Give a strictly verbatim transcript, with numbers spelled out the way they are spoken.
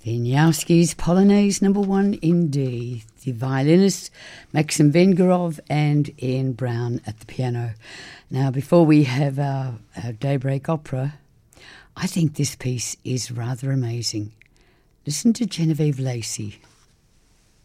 Wieniawski's Polonaise number one in D. The violinists Maxim Vengerov and Ian Brown at the piano. Now, before we have our, our daybreak opera, I think this piece is rather amazing. Listen to Genevieve Lacey.